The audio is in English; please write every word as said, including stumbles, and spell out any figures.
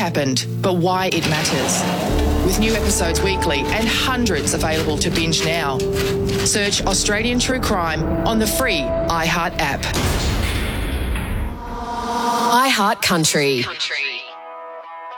happened, but why it matters. With new episodes weekly and hundreds available to binge now. Search Australian True Crime on the free iHeart app. iHeart Country. Country.